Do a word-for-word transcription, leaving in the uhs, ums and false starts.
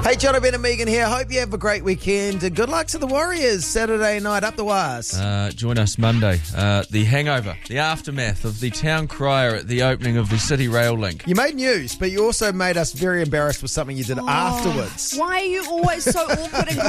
Hey, John, Ben and Megan here. Hope you have a great weekend. And good luck to the Warriors Saturday night up the wires. Uh, join us Monday. Uh, the hangover, the aftermath of the town crier at the opening of the City Rail Link. You made news, but you also made us very embarrassed with something you did Oh, afterwards. Why are you always so awkward and